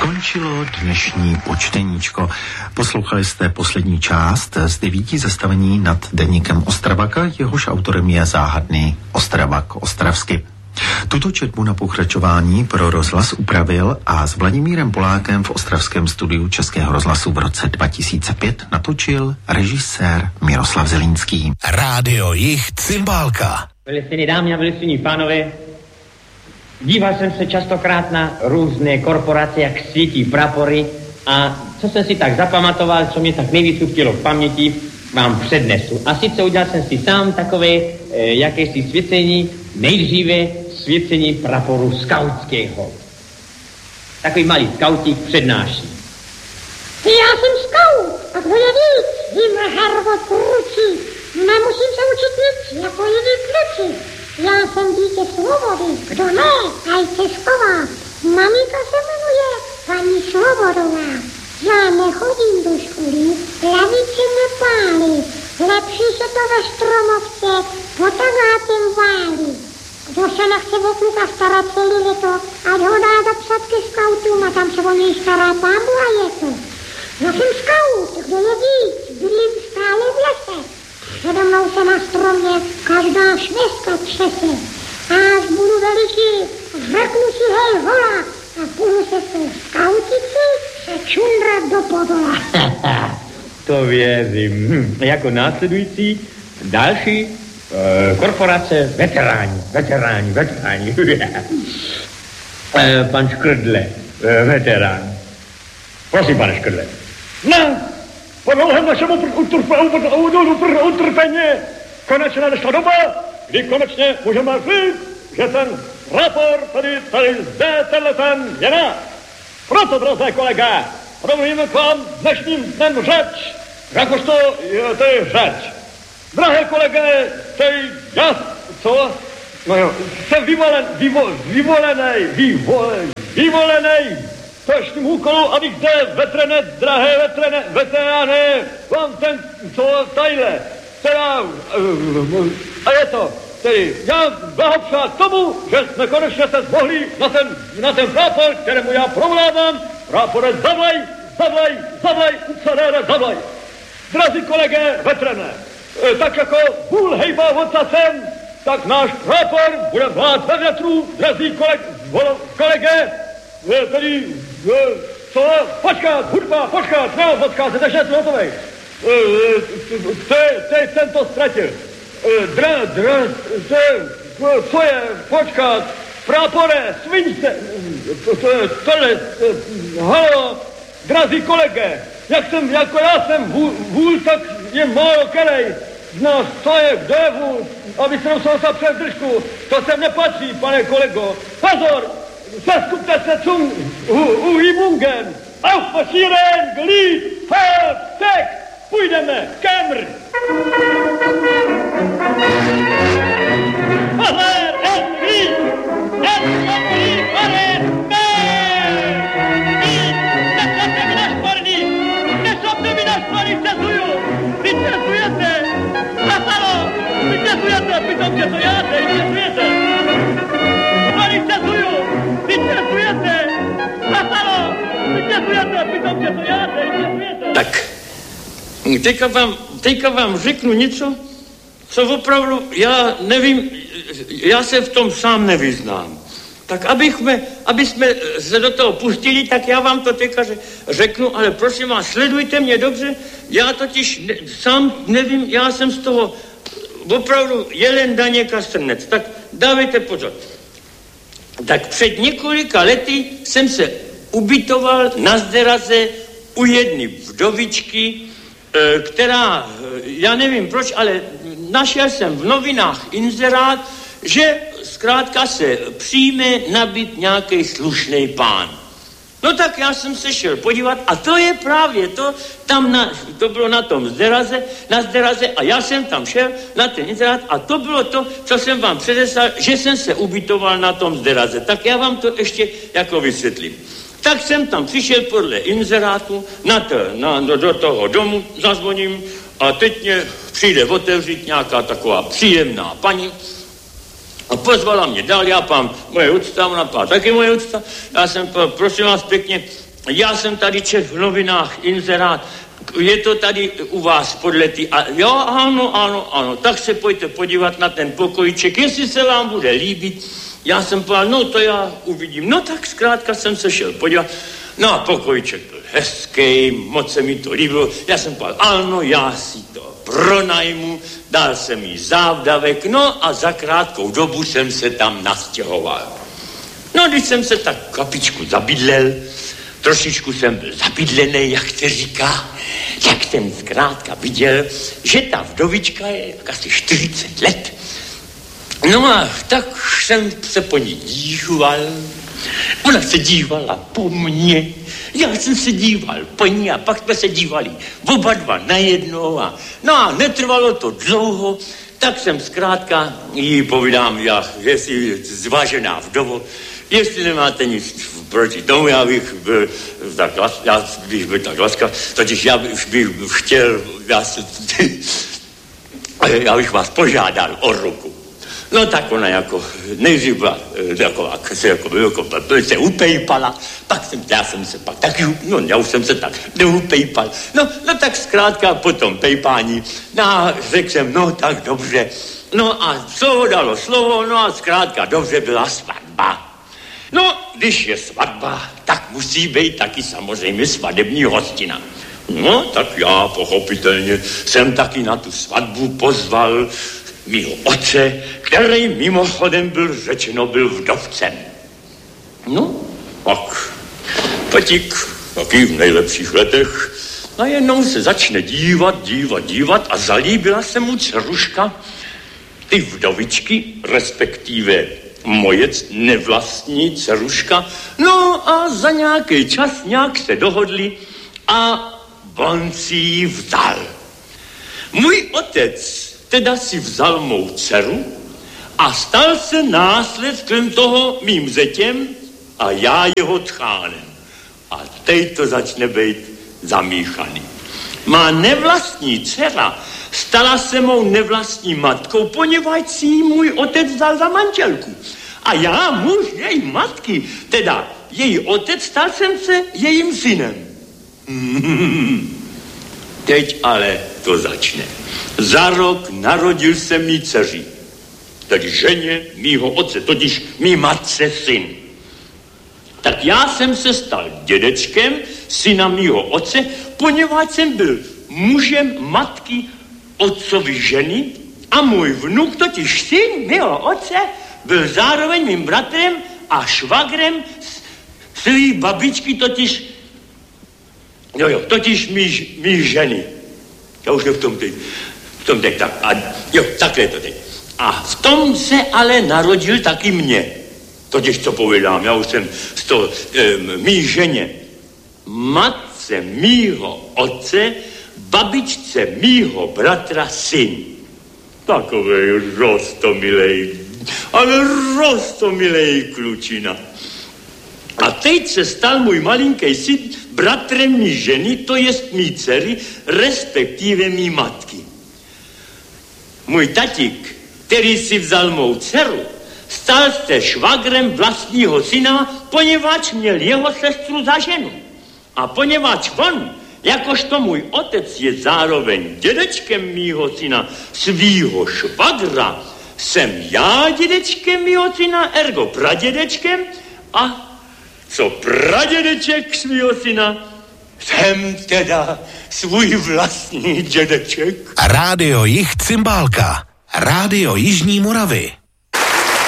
Skončilo dnešní počteníčko. Poslouchali jste poslední část z 9 zastavení nad deníkem Ostravaka, jehož autorem je záhadný Ostravak ostravsky. Tuto četbu na pokračování pro rozhlas upravil a s Vladimírem Polákem v ostravském studiu Českého rozhlasu v roce 2005 natočil režisér Miroslav Zelínský. Rádio Jich Cymbálka. Velicený dámy a velicený pánové, díval jsem se častokrát na různé korporace, jak svítí prapory, a co jsem si tak zapamatoval, co mě tak nejvíc utkvělo v paměti, vám přednesu. A sice udělal jsem si sám takové jakési svěcení, nejdříve svěcení praporu skautského. Takový malý skautík přednáší. Já jsem skaut a kdo je víc, jim harvo kručí. Nemusím se učit nic, jako jiní kluci. Já jsem dítě svobody, kdo ne, ať se schová. Maminka se jmenuje paní Svobodová. Já nechodím do školy, lavice nepálí. Lepší se to ve Stromovce, pod tagátem válí. Kdo se nechce o kluka starat celý leto, ať ho dá zapsat ke skautům a tam se o něj stará pámu a je to. Já jsem skaut, kdo je víc, bydlím stále v lese. Přede mnou se na stromě každá švestka třese. A až budu veliký, řeknu si hej hola a půjdu se s tou skautici se čundrat do podola. To věřím. Jako následující další korporace veteráni. Pan Škrdle, veterán. Prosím, pane Škrdle. Ne, po dlouhém našemu utrpení konečně nadešla doba, kdy konečně můžeme říct, že ten rapor tady zde tenhle ten je náš. Proto, drazé kolega, promluvíme k vám dnešním dnem řeč, jakožto to je řeč. Drahé kolege, já, co? No jo, jsem vyvolenej točným úkolu, abych zde drahé veterány, vám ten, co tajle, teda, a je to, tedy, já blahopřát tomu, že jsme konečně se zmohli na ten prápor, kterému já provládám. Prápore, zavlaj, zavlaj. Drazí kolege, vetrané, tak jako hůl hejbá ocasem, tak náš prápor bude vlád ve větru, drazí kolege, tedy, co, počkat, hudba, počkat, ještě jsem hotovej. Jsem to ztratil. Co je, počkat, prápore, sviňte, tohle, halo, drazí kolege, jako já jsem vůl, tak je málo kelej. No, co je, kdo je vůl, aby se nosal sa přes držku, to sem nepatří, pane kolego. Pozor, seskupte se zum Uhibungen, aufmarschieren, Glied, Feld, Text, půjdeme, Kemr. Pozor, Glied, Fare, Nesopte mi na šporný, vycezuju, vycezujete. Zasalo! Vycezujete! Pitomče, co játe! Vycezujete! Vycezujete! Zasalo! Vycezujete! Pitomče, co játe! Vycezujete! Tak, teďka vám řeknu něco, co opravdu, já nevím, já se v tom sám nevyznám. Tak aby jsme se do toho pustili, tak já vám to teďka řeknu, ale prosím vás, sledujte mě dobře, já totiž sám nevím, já jsem z toho opravdu jelen Daněk a Strnec, tak dávejte pozor. Tak před několika lety jsem se ubytoval na Zderaze u jedné vdovičky, která, já nevím proč, ale našel jsem v novinách inzerát, že zkrátka se přijme nabít nějaký slušný pán. No tak já jsem se šel podívat a to je právě to, to bylo na tom Zderaze a já jsem tam šel na ten inzerát a to bylo to, co jsem vám předeslal, že jsem se ubytoval na tom Zderaze. Tak já vám to ještě jako vysvětlím. Tak jsem tam přišel podle inzerátu do toho domu, zazvoním a teď mě přijde otevřít nějaká taková příjemná paní a pozvala mě dál, já pám moje úcta, ona pá taky moje úcta, já jsem prosím vás pěkně, já jsem tady četl v novinách inzerát, je to tady u vás podle ty... Jo, ano, tak se pojďte podívat na ten pokojíček, jestli se vám bude líbit. Já jsem povedal, no to já uvidím. No tak zkrátka jsem se šel podívat. No a pokojíček byl hezký, moc se mi to líbilo. Já jsem povedal, ano, já si to pronajmu, dal jsem jí závdavek, no a za krátkou dobu jsem se tam nastěhoval. No, když jsem se tak kapičku zabydlel, trošičku jsem byl zabydlený, jak se říká, tak jsem zkrátka viděl, že ta vdovička je asi 40 let. No a tak jsem se po ní díval, ona se dívala po mně, já jsem se díval po ní a pak jsme se dívali oba dva najednou no a netrvalo to dlouho, tak jsem zkrátka jí povídám, jestli zvážená vdovo, jestli nemáte nic proti tomu, já bych byl tak laskav, totiž já bych chtěl, já bych vás požádal o ruku. No tak ona jako nejdřív byla se upejpala, pak já jsem se pak taky, no já už jsem se tak neupejpal. No tak zkrátka po tom pejpání, řekl jsem, no tak dobře. No a slovo dalo slovo, no a zkrátka dobře byla svatba. No, když je svatba, tak musí být taky samozřejmě svadební hostina. No, tak já pochopitelně jsem taky na tu svatbu pozval mýho otce, který mimochodem byl vdovcem. No, pak Petík, taky v nejlepších letech, najednou se začne dívat a zalíbila se mu dceruška, ty vdovičky, respektive moje nevlastní dceruška. No a za nějaký čas nějak se dohodli a on si ji vzal. Můj otec teda si vzal mou dceru a stal se následkem toho mým zetěm a já jeho tchánem. A teď to začne být zamíchaný. Má nevlastní dcera stala se mou nevlastní matkou, poněvadž si ji můj otec vzal za manželku. A já, muž její matky, teda její otec, stal jsem se jejím synem. Teď ale to začne. Za rok narodil se mý dceři, tedy ženě mýho otce, totiž mý matce syn. Tak já jsem se stal dědečkem syna mýho otce, poněvadž jsem byl mužem matky otcovi ženy a můj vnuk, totiž syn mého otce, byl zároveň mým bratrem a švagrem svý babičky, totiž mý ženy. Já už ne v tom teď, tak, takhle to teď. A v tom se ale narodil taky mě. Totiž co povídám, já už jsem z toho mý ženě, matce mýho otce, babičce mýho bratra syn. Takovej rostomilej klučina. A teď se stal můj malinký syn bratrem mý ženy, to jest mý dcery, respektive mý matky. Můj tatík, který si vzal mou dceru, stal se švagrem vlastního syna, poněvadž měl jeho sestru za ženu. A poněvadž on, jakožto můj otec je zároveň dědečkem mýho syna svýho švagra, jsem já dědečkem mýho syna, ergo pradědečkem, a co pradědeček svýho syna, jsem teda svůj vlastní dědeček. Rádio Jih Cymbálka, Rádio Jižní Moravy.